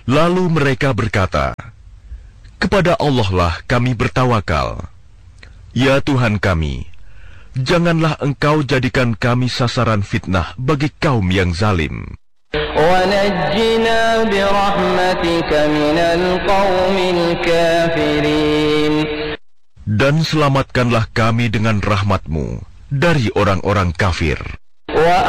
Lalu mereka berkata, "Kepada Allah lah kami bertawakal. Ya Tuhan kami, janganlah Engkau jadikan kami sasaran fitnah bagi kaum yang zalim. وَنَجِّنَا بِرَحْمَتِكَ مِنَ الْقَوْمِ الْكَافِرِينَ." Dan selamatkanlah kami dengan rahmat-Mu dari orang-orang kafir.